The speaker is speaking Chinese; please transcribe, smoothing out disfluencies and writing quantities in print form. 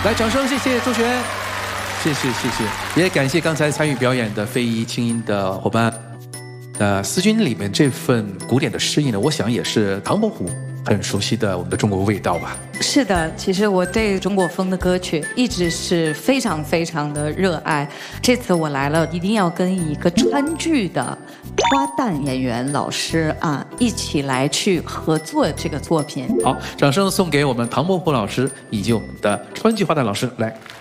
来，掌声谢谢周璇，谢谢，也感谢刚才参与表演的非遗清音的伙伴。思君里面这份古典的诗意呢，我想也是唐伯虎很熟悉的我们的中国味道吧。 是的，其实我对中国风的歌曲一直是非常的热爱。这次我来了，一定要跟一个川剧的花旦演员老师啊一起来去合作这个作品。 好，掌声送给我们唐伯虎老师以及我们的川剧花旦老师，来。